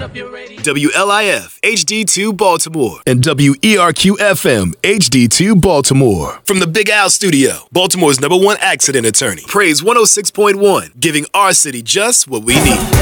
WLIF HD2 Baltimore and WERQ FM HD2 Baltimore. From the Big Al Studio, Baltimore's #1 accident attorney. Praise 106.1, giving our city just what we need.